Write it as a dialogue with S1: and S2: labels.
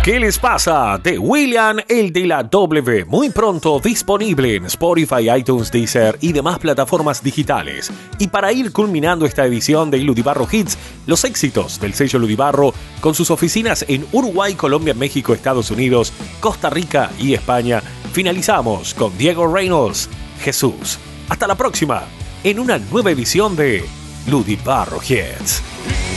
S1: ¿Qué les pasa? De William, el de la W. Muy pronto disponible en Spotify, iTunes, Deezer y demás plataformas digitales. Y para ir culminando esta edición de Ludibarro Hits, los éxitos del sello Ludibarro con sus oficinas en Uruguay, Colombia, México, Estados Unidos, Costa Rica y España, finalizamos con Diego Reynolds, Jesús. Hasta la próxima en una nueva edición de Ludibarro Hits.